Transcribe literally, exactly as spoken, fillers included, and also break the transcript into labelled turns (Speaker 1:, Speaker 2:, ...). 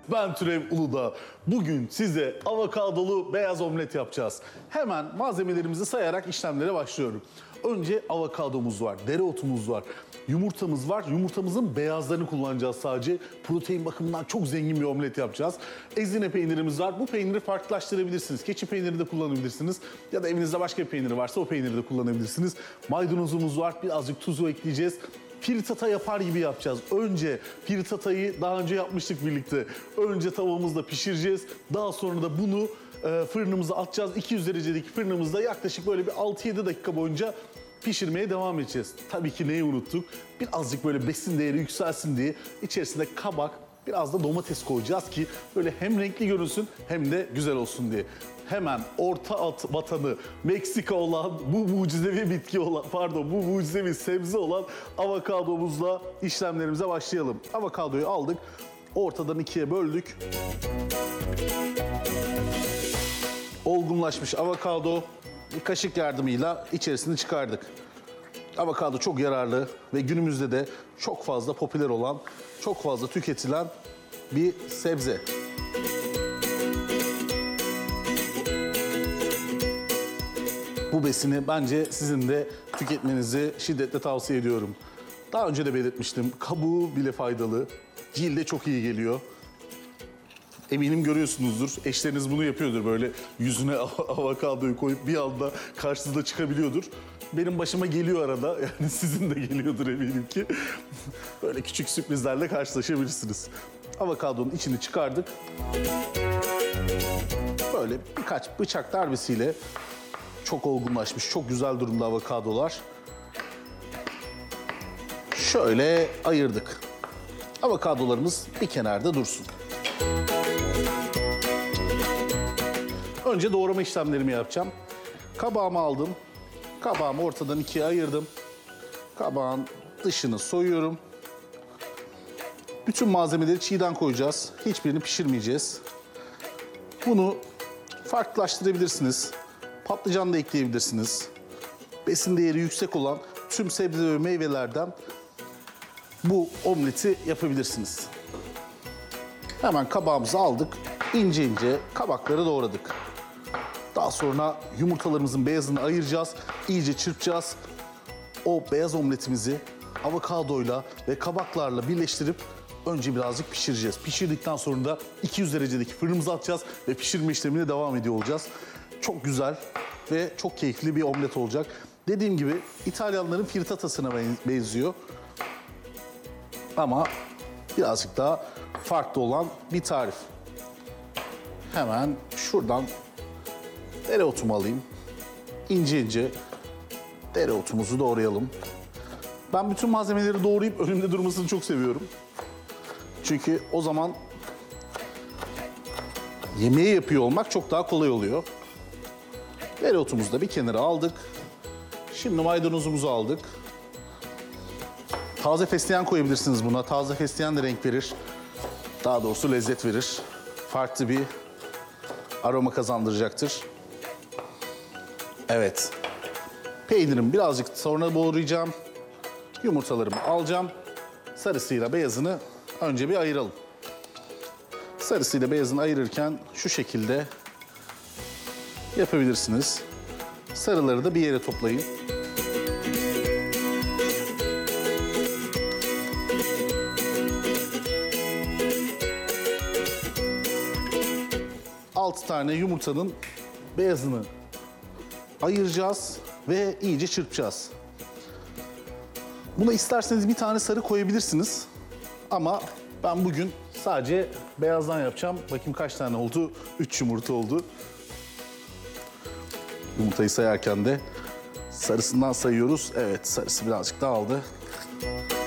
Speaker 1: Ben Türev Uludağ. Bugün size avokadolu beyaz omlet yapacağız. Hemen malzemelerimizi sayarak işlemlere başlıyorum. Önce avokadomuz var, dereotumuz var, yumurtamız var. Yumurtamızın beyazlarını kullanacağız sadece. Protein bakımından çok zengin bir omlet yapacağız. Ezine peynirimiz var. Bu peyniri farklılaştırabilirsiniz. Keçi peyniri de kullanabilirsiniz. Ya da evinizde başka bir peynir varsa o peyniri de kullanabilirsiniz. Maydanozumuz var. Birazcık tuzu ekleyeceğiz. Frittata yapar gibi yapacağız. Önce frittatayı daha önce yapmıştık birlikte. Önce tavamızda pişireceğiz. Daha sonra da bunu e, fırınımıza atacağız. iki yüz derecedeki fırınımızda yaklaşık böyle bir altı yedi dakika boyunca pişirmeye devam edeceğiz. Tabii ki neyi unuttuk? Birazcık böyle besin değeri yükselsin diye içerisinde kabak, biraz da domates koyacağız ki böyle hem renkli görünsün hem de güzel olsun diye. Hemen orta at vatanı Meksika olan bu mucizevi bitki olan pardon bu mucizevi sebze olan avokadomuzla işlemlerimize başlayalım. Avokadoyu aldık. Ortadan ikiye böldük. Olgunlaşmış avokado bir kaşık yardımıyla içerisini çıkardık. Avokado çok yararlı ve günümüzde de çok fazla popüler olan, çok fazla tüketilen bir sebze. Bu besini bence sizin de tüketmenizi şiddetle tavsiye ediyorum. Daha önce de belirtmiştim, kabuğu bile faydalı, cilde çok iyi geliyor. Eminim görüyorsunuzdur, eşleriniz bunu yapıyordur böyle yüzüne avokadoyu koyup bir anda karşınıza çıkabiliyordur. Benim başıma geliyor arada, yani sizin de geliyordur eminim ki. Böyle küçük sürprizlerle karşılaşabilirsiniz. Avokadonun içini çıkardık. Böyle birkaç bıçak darbesiyle çok olgunlaşmış, çok güzel durumda avokadolar. Şöyle ayırdık. Avokadolarımız bir kenarda dursun. Önce doğrama işlemlerimi yapacağım. Kabağımı aldım. Kabağımı ortadan ikiye ayırdım. Kabağın dışını soyuyorum. Bütün malzemeleri çiğden koyacağız. Hiçbirini pişirmeyeceğiz. Bunu farklılaştırabilirsiniz. Patlıcan da ekleyebilirsiniz. Besin değeri yüksek olan tüm sebze ve meyvelerden bu omleti yapabilirsiniz. Hemen kabağımızı aldık. İnce ince kabakları doğradık. Daha sonra yumurtalarımızın beyazını ayıracağız. İyice çırpacağız. O beyaz omletimizi avokadoyla ve kabaklarla birleştirip önce birazcık pişireceğiz. Pişirdikten sonra da iki yüz derecedeki fırınımıza atacağız ve pişirme işlemine devam ediyor olacağız. Çok güzel ve çok keyifli bir omlet olacak. Dediğim gibi İtalyanların frittatasına benziyor. Ama birazcık daha farklı olan bir tarif. Hemen şuradan dereotumu alayım. İnce ince dereotumuzu doğrayalım. Ben bütün malzemeleri doğrayıp önümde durmasını çok seviyorum. Çünkü o zaman yemeği yapıyor olmak çok daha kolay oluyor. Dereotumuzu da bir kenara aldık. Şimdi maydanozumuzu aldık. Taze fesleğen koyabilirsiniz buna. Taze fesleğen de renk verir. Daha doğrusu lezzet verir. Farklı bir aroma kazandıracaktır. Evet. Peynirimi birazcık sonra doğrayacağım. Yumurtalarımı alacağım. Sarısıyla beyazını önce bir ayıralım. Sarısıyla beyazını ayırırken şu şekilde yapabilirsiniz. Sarıları da bir yere toplayın. altı tane yumurtanın beyazını ayıracağız ve iyice çırpacağız. Buna isterseniz bir tane sarı koyabilirsiniz. Ama ben bugün sadece beyazdan yapacağım. Bakayım kaç tane oldu? üç yumurta oldu. Yumurtayı sayarken de sarısından sayıyoruz. Evet, sarısı birazcık dağıldı.